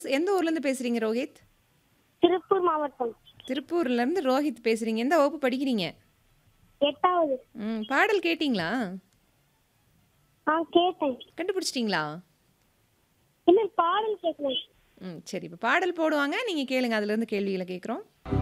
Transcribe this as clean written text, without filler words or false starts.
எந்த ஊர்லேருந்து பேசுறீங்க ரோஹித்? திருப்பூர் மாவட்டம். திருப்பூர்லேருந்து ரோஹித் பேசுறீங்க. எந்த வகுப்பு படிக்கிறீங்க? 8வது. பாடல் கேட்டீங்களா? கேட்டேன். கண்டுபிடிச்சிட்டீங்களா? இல்ல பாடல் கேட்கல. சரி. இப்ப பாடல் போடுவாங்க. நீங்க கேளுங்க. அதுலேருந்து கேள்விகள கேட்குறோம்.